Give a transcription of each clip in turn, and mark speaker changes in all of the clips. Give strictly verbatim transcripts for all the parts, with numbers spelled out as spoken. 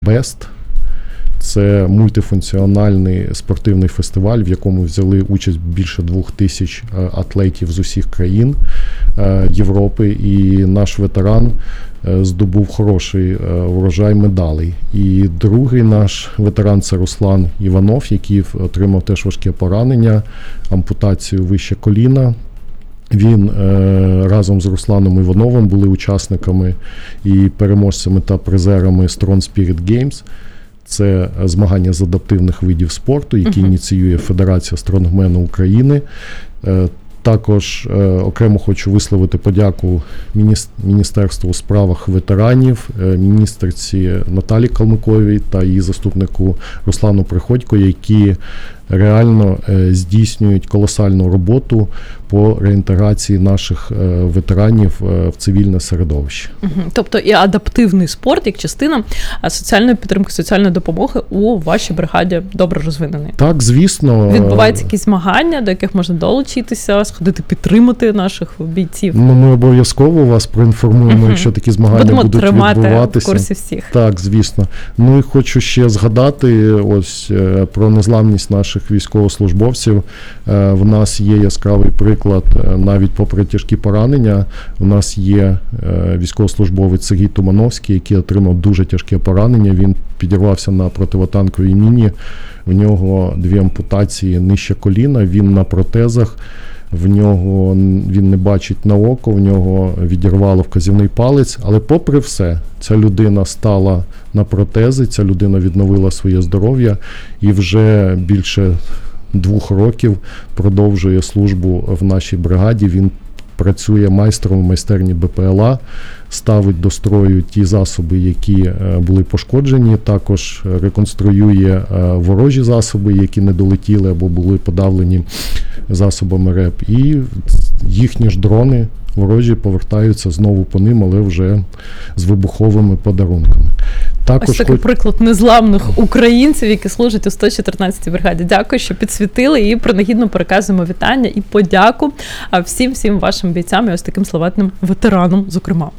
Speaker 1: Бест. Це мультифункціональний спортивний фестиваль, в якому взяли участь більше двох тисяч атлетів з усіх країн Європи. І наш ветеран здобув хороший врожай медалей. І другий наш ветеран – це Руслан Іванов, який отримав теж важке поранення, ампутацію вище коліна. Він е, разом з Русланом Івановим були учасниками і переможцями та призерами Strong Spirit Games. Це змагання з адаптивних видів спорту, які uh-huh. ініціює Федерація стронгмену України. Е, також е, окремо хочу висловити подяку Міністерству у справах ветеранів, е, міністерці Наталі Калмиковій та її заступнику Руслану Приходько, які реально е, здійснюють колосальну роботу по реінтеграції наших е, ветеранів е, в цивільне середовище.
Speaker 2: Угу. Тобто і адаптивний спорт як частина соціальної підтримки, соціальної допомоги у вашій бригаді добре розвинений.
Speaker 1: Так, звісно.
Speaker 2: Відбуваються якісь змагання, до яких можна долучитися, сходити підтримати наших бійців?
Speaker 1: Ну, ми обов'язково вас проінформуємо, угу. якщо такі змагання
Speaker 2: Будемо
Speaker 1: будуть
Speaker 2: тримати
Speaker 1: відбуватися.
Speaker 2: В курсі всіх.
Speaker 1: Так, звісно. Ну і хочу ще згадати ось про незламність наших військовослужбовців. В нас є яскравий приклад, навіть попри тяжкі поранення, у нас є військовослужбовець Сергій Тумановський, який отримав дуже тяжке поранення. Він підірвався на противотанковій міні, в нього дві ампутації нижче коліна, він на протезах, в нього він не бачить на око, в нього відірвало вказівний палець, але попри все, ця людина стала на протези, ця людина відновила своє здоров'я і вже більше двох років продовжує службу в нашій бригаді. Він працює майстром в майстерні Б П Л А, ставить до строю ті засоби, які були пошкоджені, також реконструює ворожі засоби, які не долетіли або були подавлені засобами РЕП. І їхні ж дрони ворожі повертаються знову по ним, але вже з вибуховими подарунками. Також
Speaker 2: Ось такий
Speaker 1: хоч...
Speaker 2: приклад незламних українців, які служать у сто чотирнадцятій бригаді. Дякую, що підсвітили, і принагідно переказуємо вітання і подяку всім-всім вашим бійцям і ось таким славетним ветеранам, зокрема.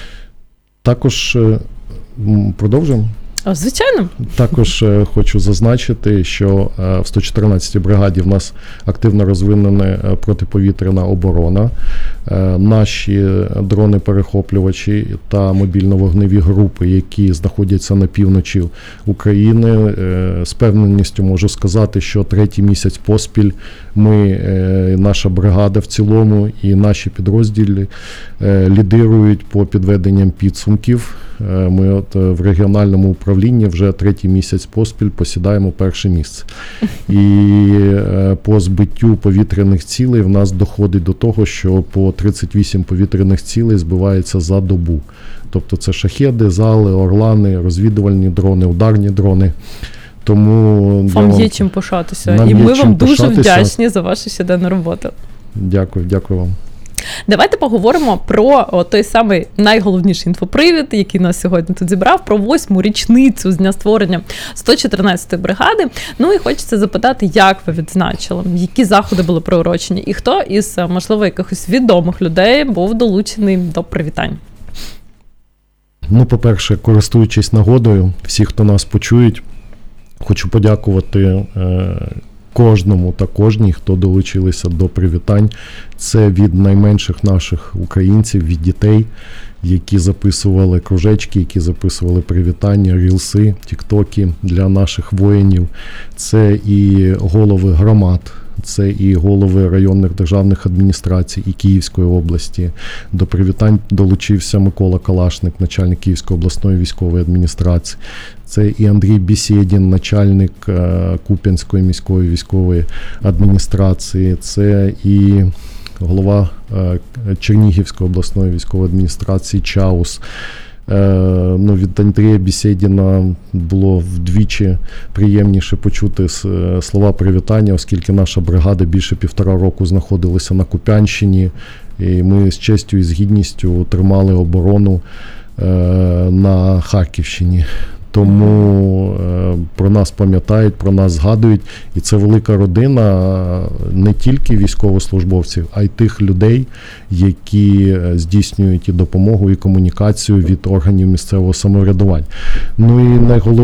Speaker 1: Також продовжуємо?
Speaker 2: Звичайно.
Speaker 1: Також хочу зазначити, що в сто чотирнадцятій бригаді в нас активно розвинена протиповітряна оборона. Наші дрони-перехоплювачі та мобільно-вогневі групи, які знаходяться на півночі України, з певненістю можу сказати, що третій місяць поспіль ми, наша бригада в цілому і наші підрозділи лідирують по підведенням підсумків. Ми от в регіональному управлінні вже третій місяць поспіль посідаємо перше місце. І по збиттю повітряних цілей в нас доходить до того, що по тридцять вісім повітряних цілей збивається за добу. Тобто це шахеди, зали, орлани, розвідувальні дрони, ударні дрони. Тому
Speaker 2: вам є чим пишатися.
Speaker 1: І
Speaker 2: ми вам дуже
Speaker 1: пишатися.
Speaker 2: вдячні за вашу щоденну роботу.
Speaker 1: Дякую, дякую вам.
Speaker 2: Давайте поговоримо про о, той самий найголовніший інфопривід, який нас сьогодні тут зібрав, про восьму річницю з дня створення сто чотирнадцятої бригади. Ну і хочеться запитати, як ви відзначили, які заходи були приурочені, і хто із, можливо, якихось відомих людей був долучений до привітань?
Speaker 1: Ну, по-перше, користуючись нагодою, всі, хто нас почують, хочу подякувати е- кожному та кожній, хто долучилися до привітань. Це від найменших наших українців, від дітей, які записували кружечки, які записували привітання, рілси, тіктоки для наших воїнів. Це і голови громад, це і голови районних державних адміністрацій і Київської області. До привітань долучився Микола Калашник, начальник Київської обласної військової адміністрації. Це і Андрій Бесєдін, начальник Куп'янської міської військової адміністрації. Це і голова Чернігівської обласної військової адміністрації Чаус. Ну, від Андрія Бесєдіна було вдвічі приємніше почути слова привітання, оскільки наша бригада більше півтора року знаходилася на Куп'янщині, і ми з честю і з гідністю тримали оборону на Харківщині. Тому е, про нас пам'ятають, про нас згадують. І це велика родина не тільки військовослужбовців, а й тих людей, які здійснюють і допомогу, і комунікацію від органів місцевого самоврядування. Ну і найголовніше,